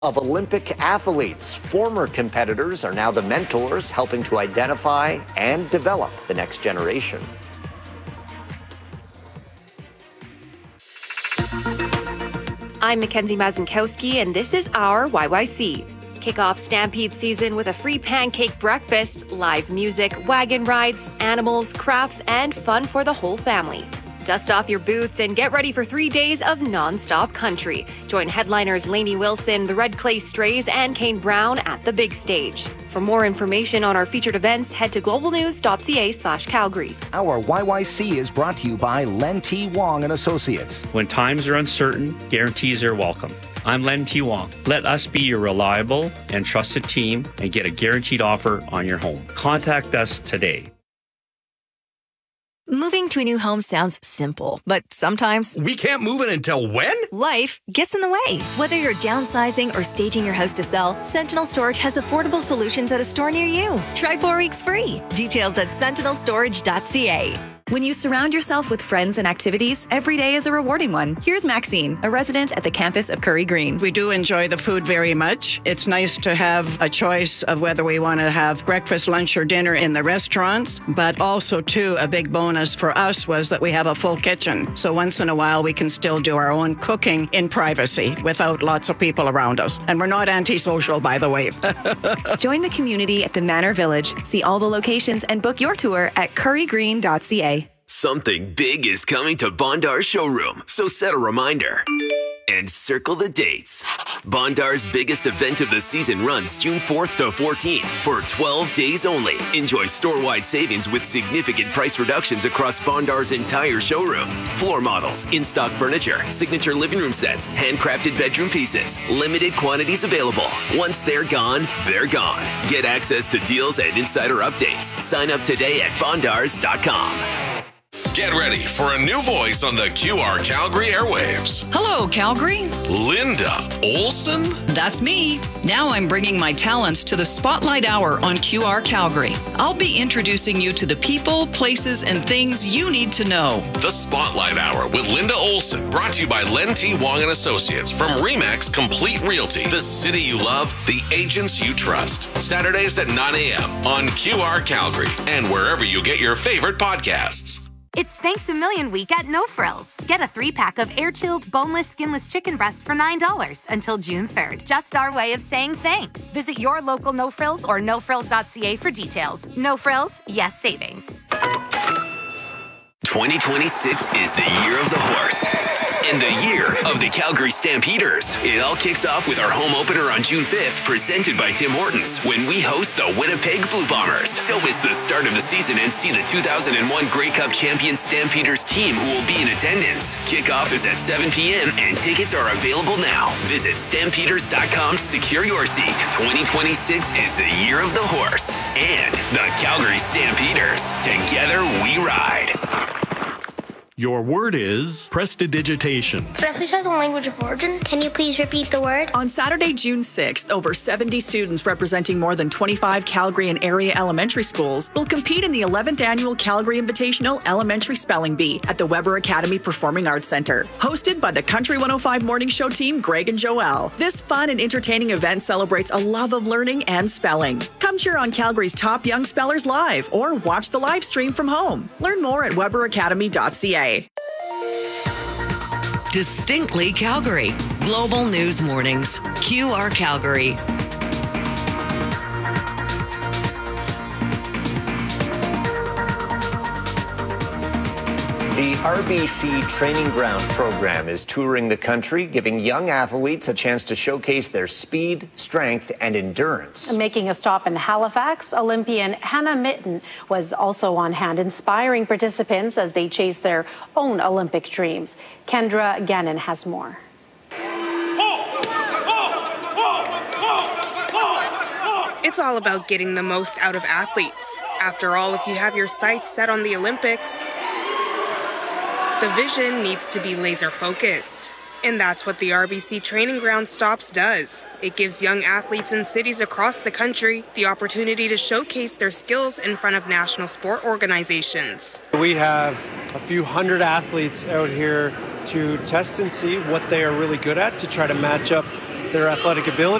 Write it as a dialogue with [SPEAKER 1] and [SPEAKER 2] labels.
[SPEAKER 1] Of Olympic athletes. Former competitors are now the mentors helping to identify and develop the next generation.
[SPEAKER 2] I'm Mackenzie Mazinkowski, and this is our YYC. Kick off Stampede season with a free pancake breakfast, live music, wagon rides, animals, crafts, and fun for the whole family. Dust off your boots and get ready for 3 days of non-stop country. Join headliners Lainey Wilson, the Red Clay Strays, and Kane Brown at the big stage. For more information on our featured events, head to globalnews.ca/Calgary.
[SPEAKER 3] Our YYC is brought to you by Len T. Wong and Associates.
[SPEAKER 4] When times are uncertain, guarantees are welcome. I'm Len T. Wong. Let us be your reliable and trusted team and get a guaranteed offer on your home. Contact us today.
[SPEAKER 5] Moving to a new home sounds simple, but sometimes
[SPEAKER 6] we can't move it until when?
[SPEAKER 5] Life gets in the way. Whether you're downsizing or staging your house to sell, Sentinel Storage has affordable solutions at a store near you. Try 4 weeks free. Details at sentinelstorage.ca. When you surround yourself with friends and activities, every day is a rewarding one. Here's Maxine, a resident at the campus of Curry Green.
[SPEAKER 7] We do enjoy the food very much. It's nice to have a choice of whether we want to have breakfast, lunch, or dinner in the restaurants, but also, too, a big bonus for us was that we have a full kitchen. So once in a while, we can still do our own cooking in privacy without lots of people around us. And we're not antisocial, by the way.
[SPEAKER 5] Join the community at the Manor Village. See all the locations and book your tour at currygreen.ca.
[SPEAKER 8] Something big is coming to Bondar's showroom, so set a reminder and circle the dates. Bondar's biggest event of the season runs June 4th to 14th for 12 days only. Enjoy store-wide savings with significant price reductions across Bondar's entire showroom. Floor models, in-stock furniture, signature living room sets, handcrafted bedroom pieces. Limited quantities available. Once they're gone, they're gone. Get access to deals and insider updates. Sign up today at bondars.com.
[SPEAKER 9] Get ready for a new voice on the QR Calgary airwaves.
[SPEAKER 10] Hello, Calgary.
[SPEAKER 9] Linda Olson?
[SPEAKER 10] That's me. Now I'm bringing my talents to the Spotlight Hour on QR Calgary. I'll be introducing you to the people, places, and things you need to know.
[SPEAKER 9] The Spotlight Hour with Linda Olson, brought to you by Len T. Wong and Associates from RE/MAX Complete Realty. The city you love, the agents you trust. Saturdays at 9 a.m. on QR Calgary and wherever you get your favorite podcasts.
[SPEAKER 11] It's Thanks a Million Week at No Frills. Get a 3-pack of air-chilled, boneless, skinless chicken breast for $9 until June 3rd. Just our way of saying thanks. Visit your local No Frills or nofrills.ca for details. No Frills, yes savings.
[SPEAKER 8] 2026 is the year of the horse and the year of the Calgary Stampeders. It all kicks off with our home opener on June 5th, presented by Tim Hortons, when we host the Winnipeg Blue Bombers. Don't miss the start of the season and see the 2001 Grey Cup champion Stampeders team who will be in attendance. Kickoff is at 7 p.m. and tickets are available now. Visit stampeders.com to secure your seat. 2026 is the year of the horse and the Calgary Stampeders. Together we ride.
[SPEAKER 12] Your word is prestidigitation.
[SPEAKER 13] Could I please have the language of origin? Can you please repeat the word?
[SPEAKER 14] On Saturday, June 6th, over 70 students representing more than 25 Calgary and area elementary schools will compete in the 11th annual Calgary Invitational Elementary Spelling Bee at the Weber Academy Performing Arts Center. Hosted by the Country 105 Morning Show team, Greg and Joelle. This fun and entertaining event celebrates a love of learning and spelling. Come cheer on Calgary's top young spellers live or watch the live stream from home. Learn more at weberacademy.ca.
[SPEAKER 15] Distinctly Calgary. Global News Mornings. QR Calgary.
[SPEAKER 1] The RBC Training Ground program is touring the country, giving young athletes a chance to showcase their speed, strength, and endurance.
[SPEAKER 16] Making a stop in Halifax, Olympian Hannah Mitten was also on hand, inspiring participants as they chase their own Olympic dreams. Kendra Gannon has more.
[SPEAKER 17] It's all about getting the most out of athletes. After all, if you have your sights set on the Olympics, the vision needs to be laser focused. And that's what the RBC Training Ground Stops does. It gives young athletes in cities across the country the opportunity to showcase their skills in front of national sport organizations.
[SPEAKER 18] We have a few hundred athletes out here to test and see what they are really good at, to try to match up their athletic ability.